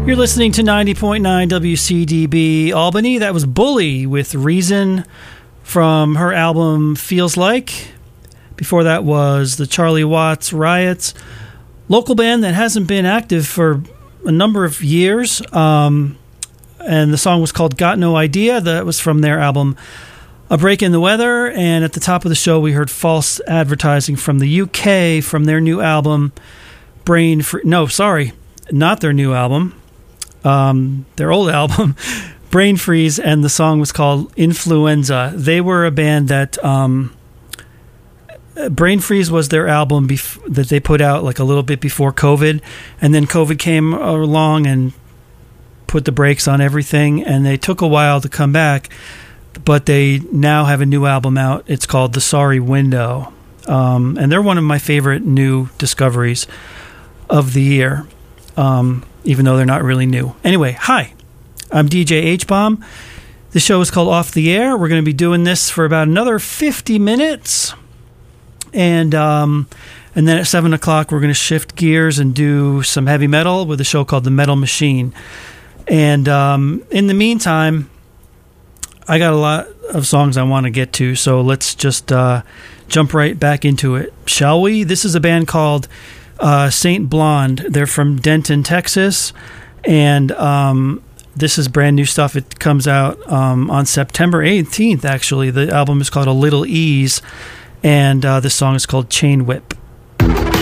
You're listening to 90.9 WCDB Albany. That was Bully with Reason from her album Feels Like. Before that was the Charlie Watts Riots, local band that hasn't been active for a number of years. And the song was called Got No Idea. That was from their album A Break in the Weather. And at the top of the show, we heard False Advertising from the UK from their new album, Brain Free. No, sorry, not their new album. Their old album, Brain Freeze, and the song was called Influenza. They were a band that Brain Freeze was their album that they put out like a little bit before COVID, and then COVID came along and put the brakes on everything, and they took a while to come back, but they now have a new album out. It's called The Sorry Window, and they're one of my favorite new discoveries of the year. Even though they're not really new. Anyway, hi, I'm DJ H-Bomb. The show is called Off the Air. We're going to be doing this for about another 50 minutes. And then at 7 o'clock, we're going to shift gears and do some heavy metal with a show called The Metal Machine. And in the meantime, I got a lot of songs I want to get to, so let's just jump right back into it, shall we? This is a band called Saint Blonde. They're from Denton, Texas, and this is brand new stuff. It comes out on September 18th, actually. The album is called A Little Ease, and this song is called Chain Whip.